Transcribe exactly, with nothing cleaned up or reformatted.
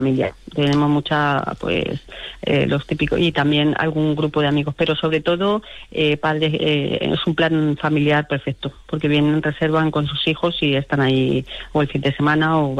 familia. Tenemos mucha, pues, eh, los típicos, y también algún grupo de amigos, pero sobre todo, eh, padres, eh, es un plan familiar perfecto, porque vienen, reservan con sus hijos y están ahí o el fin de semana o